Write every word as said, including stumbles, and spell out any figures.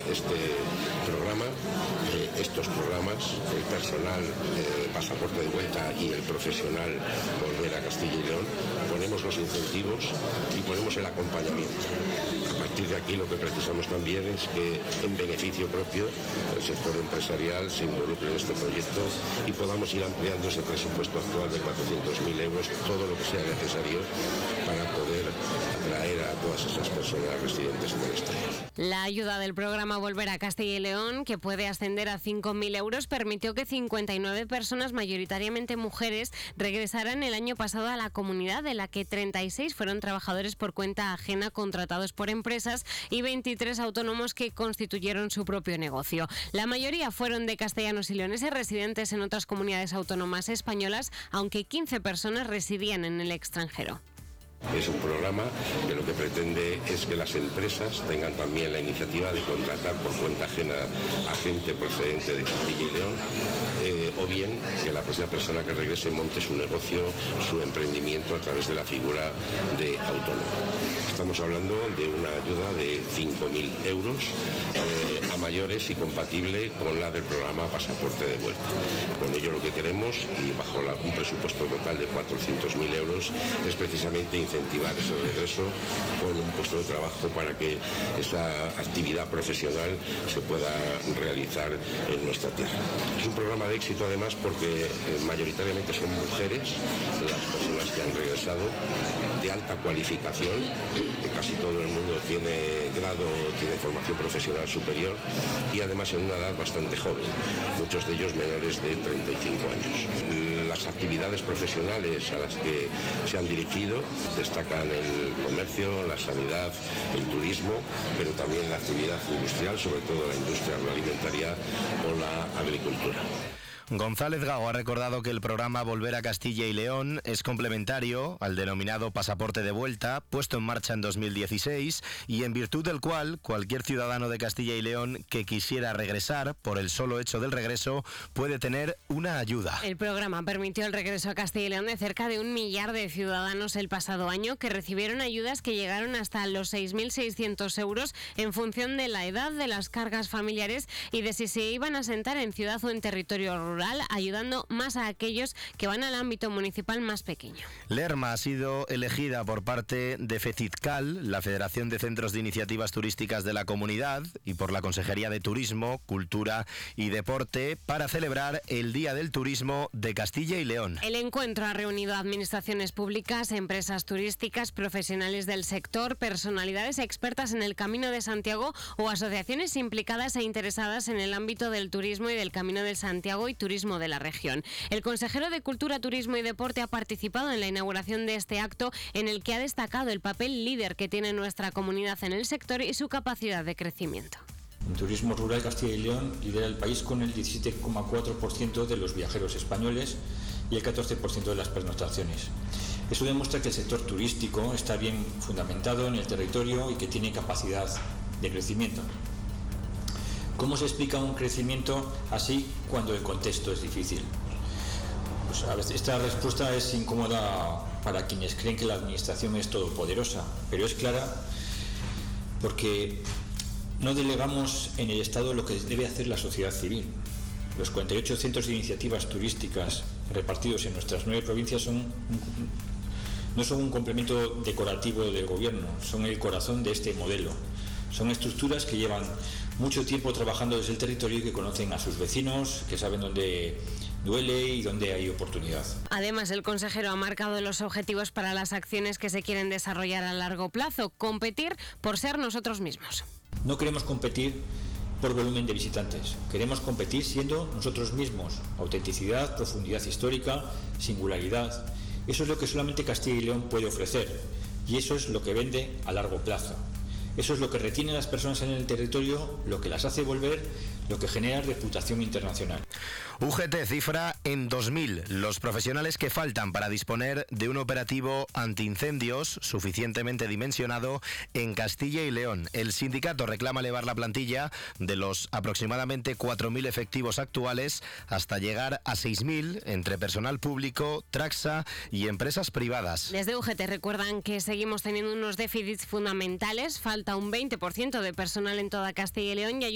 este programa, eh, estos programas, el personal eh, Pasaporte de Vuelta y el profesional Volver a Castilla y León, ponemos los incentivos y ponemos el acompañamiento. A partir de aquí lo que precisamos también es que en beneficio propio el sector empresarial se involucre en este proyecto y podamos ir ampliando ese presupuesto actual de cuatrocientos mil euros, todo lo que sea necesario para poder atraer a todas esas personas residentes en el exterior. La ayuda del programa Volver a Castilla y León, que puede ascender a cinco mil euros, permitió que cincuenta y nueve personas, mayoritariamente mujeres, regresaran el año pasado a la comunidad, de la que treinta y seis fueron trabajadores por cuenta ajena contratados por empresas y veintitrés autónomos que constituyeron su propio negocio. La mayoría fueron de castellanos y leoneses residentes en otras comunidades autónomas españolas, aunque quince personas residían en el extranjero. Es un programa que lo que pretende es que las empresas tengan también la iniciativa de contratar por cuenta ajena a gente procedente de Castilla y León, eh, o bien que la propia persona que regrese monte su negocio, su emprendimiento a través de la figura de autónomo. Estamos hablando de una ayuda de cinco mil euros eh, a mayores y compatible con la del programa Pasaporte de Vuelta. Con ello lo que queremos, y bajo la, un presupuesto total de cuatrocientos mil euros, es precisamente incentivar ese regreso con un puesto de trabajo para que esa actividad profesional se pueda realizar en nuestra tierra. Es un programa de éxito además porque eh, mayoritariamente son mujeres las personas que han regresado, de alta cualificación, que casi todo el mundo tiene grado, tiene formación profesional superior y además en una edad bastante joven, muchos de ellos menores de treinta y cinco años. Las actividades profesionales a las que se han dirigido destacan el comercio, la sanidad, el turismo, pero también la actividad industrial, sobre todo la industria agroalimentaria o la agricultura. González Gago ha recordado que el programa Volver a Castilla y León es complementario al denominado Pasaporte de Vuelta, puesto en marcha en dos mil dieciséis, y en virtud del cual cualquier ciudadano de Castilla y León que quisiera regresar, por el solo hecho del regreso, puede tener una ayuda. El programa permitió el regreso a Castilla y León de cerca de un millar de ciudadanos el pasado año, que recibieron ayudas que llegaron hasta los seis mil seiscientos euros en función de la edad, de las cargas familiares y de si se iban a asentar en ciudad o en territorio rural, ayudando más a aquellos que van al ámbito municipal más pequeño. Lerma ha sido elegida por parte de FECITCAL, la Federación de Centros de Iniciativas Turísticas de la Comunidad, y por la Consejería de Turismo, Cultura y Deporte, para celebrar el Día del Turismo de Castilla y León. El encuentro ha reunido a administraciones públicas, empresas turísticas, profesionales del sector, personalidades expertas en el Camino de Santiago o asociaciones implicadas e interesadas en el ámbito del turismo y del Camino de Santiago y turismo de la región. El consejero de Cultura, Turismo y Deporte ha participado en la inauguración de este acto, en el que ha destacado el papel líder que tiene nuestra comunidad en el sector y su capacidad de crecimiento. En turismo rural, Castilla y León lidera el país con el diecisiete coma cuatro por ciento de los viajeros españoles y el catorce por ciento de las pernoctaciones. Eso demuestra que el sector turístico está bien fundamentado en el territorio y que tiene capacidad de crecimiento. ¿Cómo se explica un crecimiento así cuando el contexto es difícil? Pues a veces esta respuesta es incómoda para quienes creen que la administración es todopoderosa, pero es clara porque no delegamos en el Estado lo que debe hacer la sociedad civil. Los cuarenta y ocho centros de iniciativas turísticas repartidos en nuestras nueve provincias son, no son un complemento decorativo del gobierno, son el corazón de este modelo. Son estructuras que llevan mucho tiempo trabajando desde el territorio y que conocen a sus vecinos, que saben dónde duele y dónde hay oportunidad. Además, el consejero ha marcado los objetivos para las acciones que se quieren desarrollar a largo plazo. Competir por ser nosotros mismos. No queremos competir por volumen de visitantes. Queremos competir siendo nosotros mismos. Autenticidad, profundidad histórica, singularidad. Eso es lo que solamente Castilla y León puede ofrecer. Y eso es lo que vende a largo plazo. Eso es lo que retiene a las personas en el territorio, lo que las hace volver, lo que genera reputación internacional. U G T cifra en dos mil los profesionales que faltan para disponer de un operativo antiincendios suficientemente dimensionado en Castilla y León. El sindicato reclama elevar la plantilla de los aproximadamente cuatro mil efectivos actuales hasta llegar a seis mil entre personal público, Traxa y empresas privadas. Desde U G T recuerdan que seguimos teniendo unos déficits fundamentales, falta un veinte por ciento de personal en toda Castilla y León y hay